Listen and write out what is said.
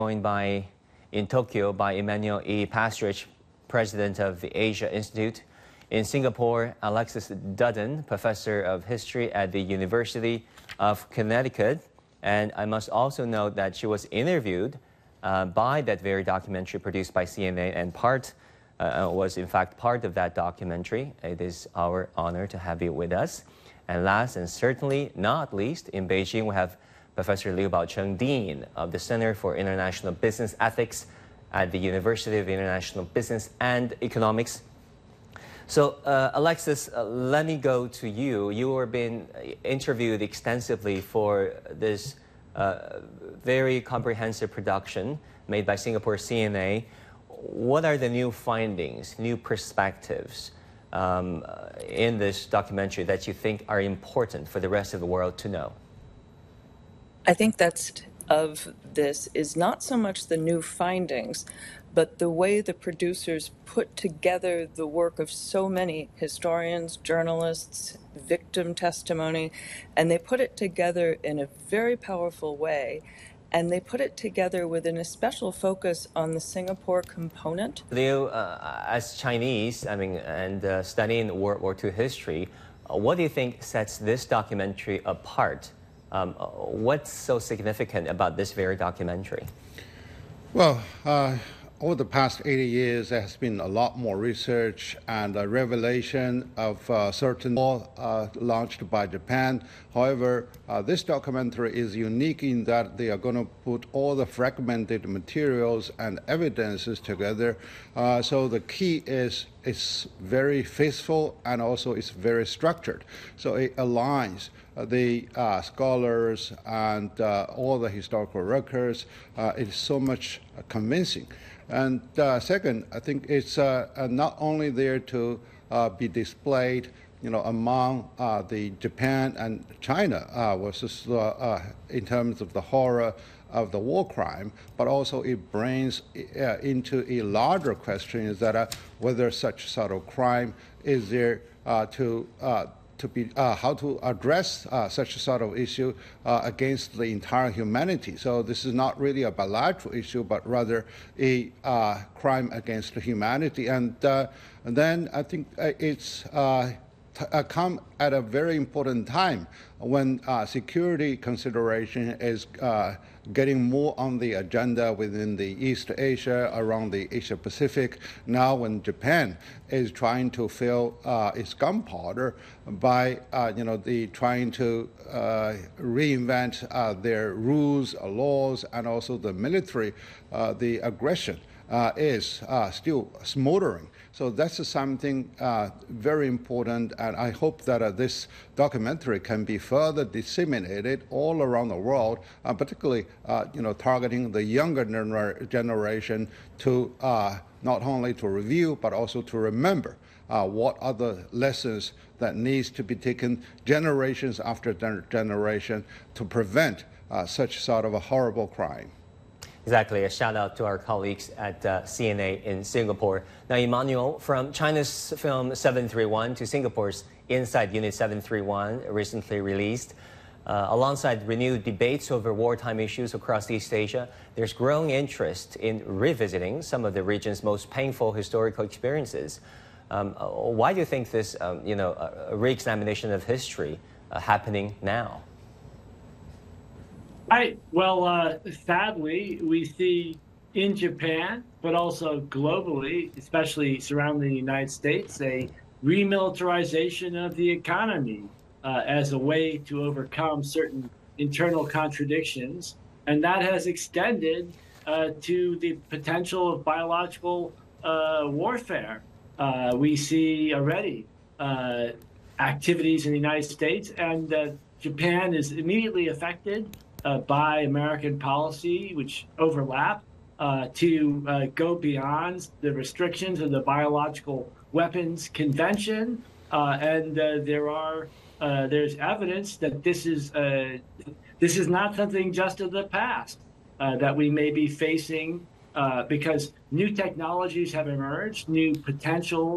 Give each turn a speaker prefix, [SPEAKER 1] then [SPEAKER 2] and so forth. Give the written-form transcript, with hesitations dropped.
[SPEAKER 1] Joined in Tokyo by Emmanuel E. Pastrich, president of the Asia Institute. In Singapore, Alexis Dudden, professor of history at the University of Connecticut. And I must also note that she was interviewed by that very documentary produced by CNA and was in fact part of that documentary. It is our honor to have you with us. And last and certainly not least, in Beijing, we have Professor Liu Baocheng, Dean of the Center for International Business Ethics at the University of International Business and Economics. So, Alexis, let me go to you. You were being interviewed extensively for this very comprehensive production made by Singapore CNA. What are the new findings, new perspectives in this documentary that you think are important for the rest of the world to know?
[SPEAKER 2] I think that's of this is not so much the new findings, but the way the producers put together the work of so many historians, journalists, victim testimony, and they put it together in a very powerful way. And they put it together with an especial focus on the Singapore component.
[SPEAKER 1] Liu, as Chinese, and studying World War II history, what do you think sets this documentary apart? What's so significant about this very documentary?
[SPEAKER 3] Well, over the past 80 years, there has been a lot more research and revelation of certain law launched by Japan. However, this documentary is unique in that they are going to put all the fragmented materials and evidences together. So the key is it's very faithful and also it's very structured. So it aligns the scholars and all the historical records. It is so much convincing. And second, I think it's not only there to be displayed, among the Japan and China versus in terms of the horror of the war crime, but also it brings into a larger question is that whether such sort of crime is there to be how to address such a sort of issue against the entire humanity. So this is not really a bilateral issue, but rather a crime against humanity. And then I think it's come at a very important time when security consideration is getting more on the agenda within the East Asia, around the Asia Pacific. Now when Japan is trying to fill its gunpowder by trying to reinvent their rules, laws, and also the military, the aggression is still smoldering. So that's something very important, and I hope that this documentary can be further disseminated all around the world, particularly targeting the younger generation to not only to review but also to remember what are the lessons that needs to be taken generations after generation to prevent such sort of a horrible crime.
[SPEAKER 1] Exactly. A shout out to our colleagues at CNA in Singapore. Now, Emmanuel, from China's film 731 to Singapore's Inside Unit 731, recently released, alongside renewed debates over wartime issues across East Asia, there's growing interest in revisiting some of the region's most painful historical experiences. Why do you think this, a re-examination of history happening now?
[SPEAKER 4] Sadly, we see in Japan, but also globally, especially surrounding the United States, a remilitarization of the economy as a way to overcome certain internal contradictions. And that has extended to the potential of biological warfare. We see already activities in the United States, and Japan is immediately affected by American policy, which overlap, to go beyond the restrictions of the Biological Weapons Convention. And there's evidence that this is not something just of the past that we may be facing because new technologies have emerged, new potential